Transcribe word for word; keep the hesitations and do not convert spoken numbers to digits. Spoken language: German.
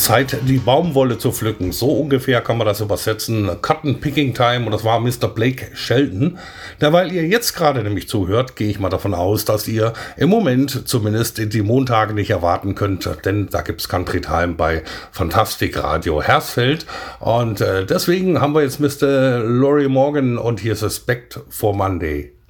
Zeit, die Baumwolle zu pflücken. So ungefähr kann man das übersetzen. Cotton Picking Time, und das war Mister Blake Shelton. Derweil ihr jetzt gerade nämlich zuhört, gehe ich mal davon aus, dass ihr im Moment zumindest die Montage nicht erwarten könnt, denn da gibt es Country Time bei Fantastic Radio Hersfeld. Und äh, deswegen haben wir jetzt Mister Laurie Morgan und hier ist Respect for Monday.